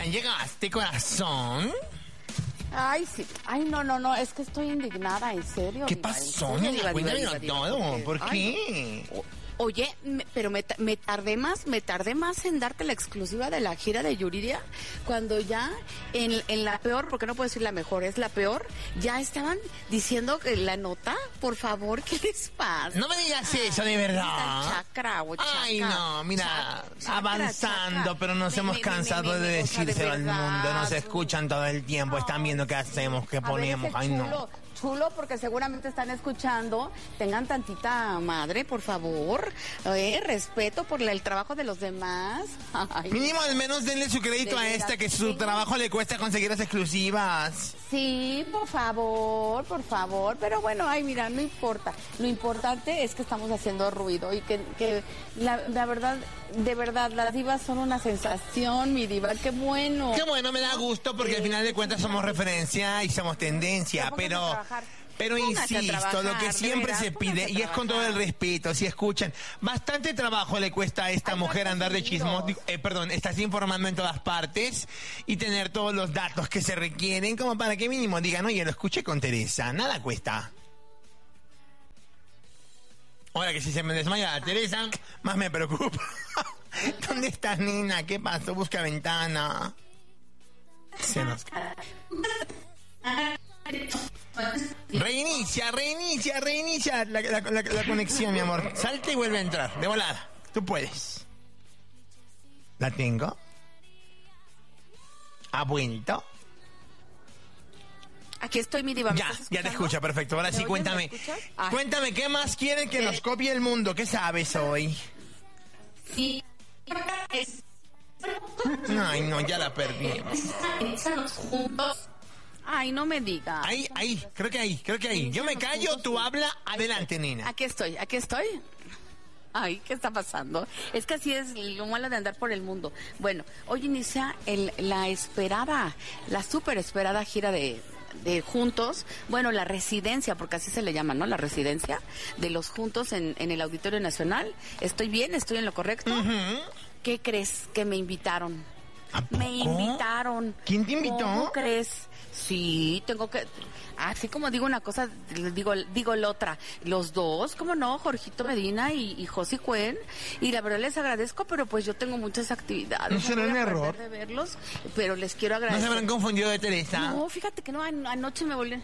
llegaste, corazón. Ay, sí. Ay, no, es que estoy indignada, en serio. ¿Qué Diva, pasó, en serio, niña? Diva, Cuéntamelo todo. ¿Por qué? Oye, pero me tardé más en darte la exclusiva de la gira de Yuridia, cuando ya en la peor, porque no puedo decir la mejor, es la peor, ya estaban diciendo que la nota, por favor, ¿qué les pasa? No me digas eso, de verdad. Chacra, Ay, no, mira, avanzando, pero nos hemos cansado de o sea, decírselo al verdad. mundo. Nos escuchan todo el tiempo, están viendo qué hacemos, qué ponemos. Ay, no. Chulo, porque seguramente están escuchando. Tengan tantita madre, por favor. Respeto por el trabajo de los demás. Ay. Mínimo, al menos denle su crédito a esta, que su trabajo le cuesta conseguir las exclusivas. Sí, por favor. Pero bueno, ay, mira, no importa. Lo importante es que estamos haciendo ruido y que la verdad, de verdad, las divas son una sensación, mi diva. Qué bueno. Qué bueno, me da gusto porque al final de cuentas somos referencia y somos tendencia, pero insisto, lo que siempre se pide, y es con todo el respeto, si escuchan, bastante trabajo le cuesta a esta mujer andar de chismos, estás informando en todas partes y tener todos los datos que se requieren, como para que mínimo digan, oye, lo escuché con Teresa, nada cuesta. Ahora que si se me desmaya Teresa, más me preocupa. ¿Dónde estás, nena? ¿Qué pasó? Busca ventana. Se nos cae. Reinicia la conexión, mi amor. Salta y vuelve a entrar, de volada. Tú puedes. ¿La tengo? ¿Ha vuelto? Aquí estoy, mi diva. Ya te escucha, perfecto. Ahora sí, cuéntame. Cuéntame, ¿qué más quieren que nos copie el mundo? ¿Qué sabes hoy? Sí. Ay, no, ya la perdimos. Ay, no me digas. Ahí, creo que ahí. Yo me callo, tú habla, adelante, nena. Aquí estoy. Ay, ¿qué está pasando? Es que así es lo malo de andar por el mundo. Bueno, hoy inicia la súper esperada gira de Juntos, bueno, la residencia, porque así se le llama, ¿no? La residencia de los Juntos en el Auditorio Nacional. ¿Estoy bien? ¿Estoy en lo correcto? Uh-huh. ¿Qué crees? Que me invitaron. ¿A poco? Me invitaron. ¿Quién te invitó? ¿Cómo crees? Sí, tengo que... Así como digo una cosa, digo la otra. Los dos, ¿cómo no? Jorgito Medina y Josi Cuen. Y la verdad les agradezco, pero pues yo tengo muchas actividades. ¿No será un error? De verlos, pero les quiero agradecer. ¿No se habrán confundido de Teresa? No, fíjate que no, anoche me volví...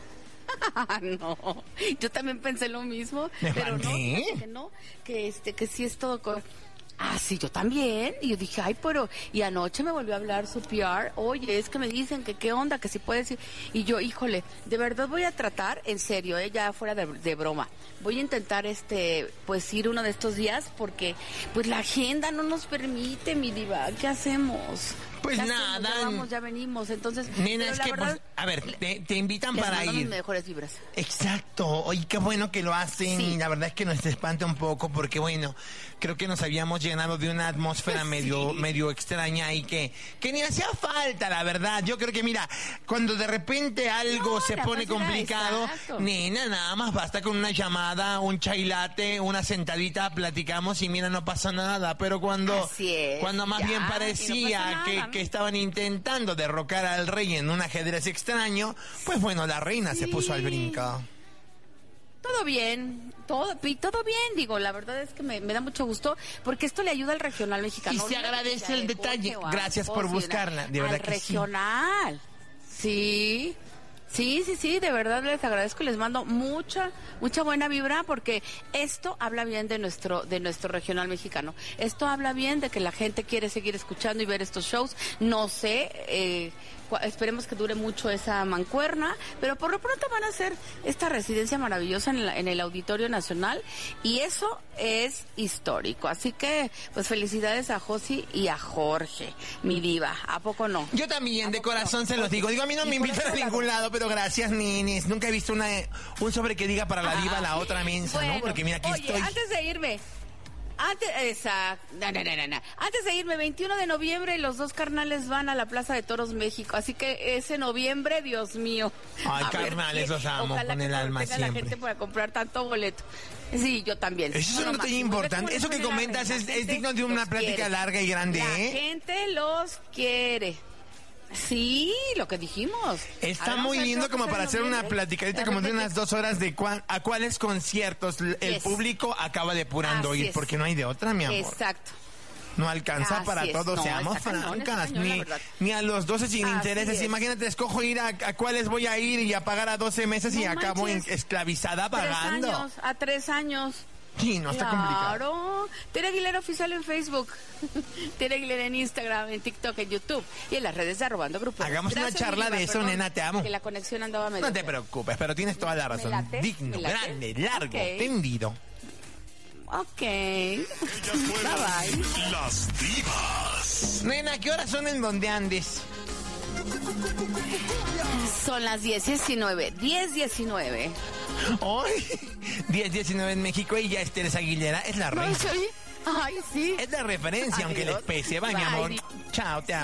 No, yo también pensé lo mismo. Pero no, que sí es todo... Ah, sí, yo también. Y yo dije, ay, pero... Y anoche me volvió a hablar su PR. Oye, es que me dicen que qué onda, que si puedes ir. Y yo, híjole, de verdad voy a tratar, en serio, ya fuera de broma. Voy a intentar, pues ir uno de estos días porque, pues la agenda no nos permite, mi diva. ¿Qué hacemos? Pues nada. Ya vamos, ya venimos. Entonces, nena, es que, verdad, pues, a ver, te invitan para ir. Mis mejores vibras. Exacto. Oye, qué bueno que lo hacen. Sí. Y la verdad es que nos espanta un poco porque, bueno, creo que nos habíamos llenado de una atmósfera medio extraña y que ni hacía falta, la verdad. Yo creo que, mira, cuando de repente algo se pone complicado, nena, nada más basta con una llamada, un chai latte, una sentadita, platicamos y mira, no pasa nada. Pero cuando más bien parecía que estaban intentando derrocar al rey en un ajedrez extraño, pues bueno, la reina se puso al brinco. Todo bien, todo bien, digo, la verdad es que me da mucho gusto porque esto le ayuda al regional mexicano. Y se agradece el detalle. Gracias por buscarla, de verdad que regional. Sí. Sí, de verdad les agradezco y les mando mucha buena vibra porque esto habla bien de nuestro regional mexicano. Esto habla bien de que la gente quiere seguir escuchando y ver estos shows. No sé, esperemos que dure mucho esa mancuerna, pero por lo pronto van a hacer esta residencia maravillosa en el Auditorio Nacional y eso es histórico. Así que, pues felicidades a Josi y a Jorge, mi diva. ¿A poco no? Yo también, de corazón se los digo. Digo, a mí no me invitan a ningún lado, pero gracias, ninis. Nunca he visto un sobre que diga para la diva la otra mensa, bueno, ¿no? Porque mira, aquí estoy. Antes de irme... Antes de irme, 21 de noviembre, los dos carnales van a la Plaza de Toros México. Así que ese noviembre, Dios mío. Ay, carnales, los amo con el alma siempre. La gente para comprar tanto boleto. Sí, yo también. Eso es un detalle importante. Eso que comentas es digno de una plática larga y grande, La gente los quiere. Sí, lo que dijimos. Está Ahora muy vamos a lindo ver como qué para pasa en hacer una noviembre. platicadita como de unas 2 horas de a cuáles conciertos el Yes. público acaba depurando Así ir, es. porque no hay de otra, mi amor. Exacto. No alcanza Así para es. todos, No, seamos está cañón, está francas, cañón, la verdad. ni a los 12 sin Así intereses. es. Imagínate, escojo ir a cuáles voy a ir y a pagar a 12 meses y No acabo manches. esclavizada pagando. 3 años, a 3 años. Sí, no está complicado. Claro. Tere Aguilera Oficial en Facebook. Tere Aguilera en Instagram, en TikTok, en YouTube y en las redes de Arrobando Grupo. Hagamos una charla de eso, nena, te amo. Que la conexión andaba medio. No te preocupes, pero tienes toda la razón. late, Digno, me late. grande, largo, Ok. tendido. Ok. Ellas fueron Bye, bye. las divas. Nena, ¿qué horas son en donde andes? Son las 10:19. 10:19. Hoy, 10:19 en México y ya es Teresa Aguilera, es la ¿No reina. soy? Ay, sí. Es la referencia, aunque les Adiós. pese. Bye, mi Bye. amor. Chao, te amo.